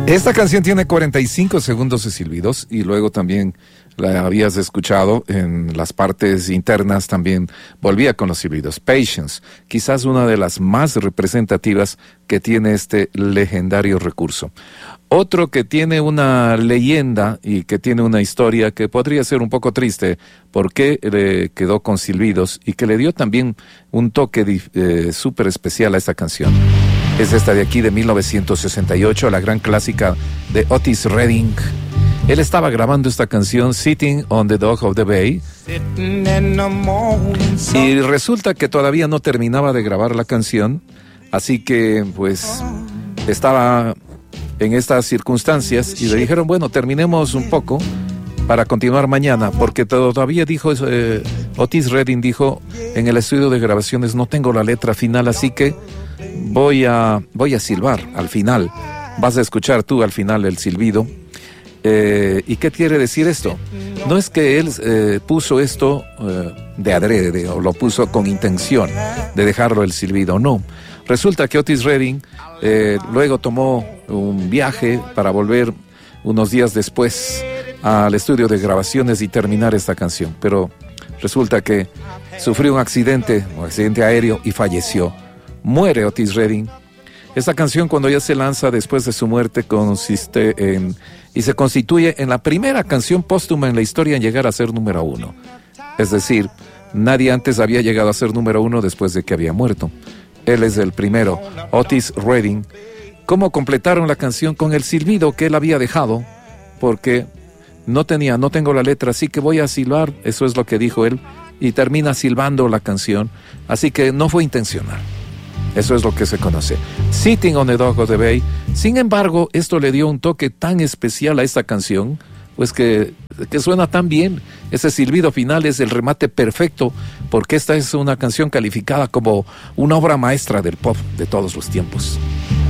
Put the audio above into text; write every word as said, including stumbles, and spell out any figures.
Esta canción tiene cuarenta y cinco segundos de silbidos y luego también la habías escuchado en las partes internas, también volvía con los silbidos. Patience, quizás una de las más representativas que tiene este legendario recurso. Otro que tiene una leyenda y que tiene una historia que podría ser un poco triste porque le quedó con silbidos y que le dio también un toque eh, súper especial a esta canción. Es esta de aquí de mil novecientos sesenta y ocho, la gran clásica de Otis Redding. Él estaba grabando esta canción, Sitting on the Dock of the Bay, y resulta que todavía no terminaba de grabar la canción, así que pues estaba en estas circunstancias y le dijeron, bueno, terminemos un poco para continuar mañana, porque todavía dijo, eh, Otis Redding dijo en el estudio de grabaciones, no tengo la letra final, así que voy a, voy a silbar al final. Vas a escuchar tú al final el silbido. Eh, ¿Y qué quiere decir esto? No es que él eh, puso esto eh, de adrede o lo puso con intención de dejarlo el silbido, no. Resulta que Otis Redding eh, luego tomó un viaje para volver unos días después al estudio de grabaciones y terminar esta canción, pero resulta que sufrió un accidente, un accidente aéreo y falleció. Muere Otis Redding. Esta canción, cuando ya se lanza después de su muerte, consiste en y se constituye en la primera canción póstuma en la historia en llegar a ser número uno. Es decir, nadie antes había llegado a ser número uno después de que había muerto. Él es el primero, Otis Redding. ¿Cómo completaron la canción? Con el silbido que él había dejado, porque no tenía, no tengo la letra, así que voy a silbar, eso es lo que dijo él, y termina silbando la canción, así que no fue intencional. Eso es lo que se conoce. Sitting on the Dock of the Bay. Sin embargo, esto le dio un toque tan especial a esta canción, pues que, que suena tan bien. Ese silbido final es el remate perfecto, porque esta es una canción calificada como una obra maestra del pop de todos los tiempos.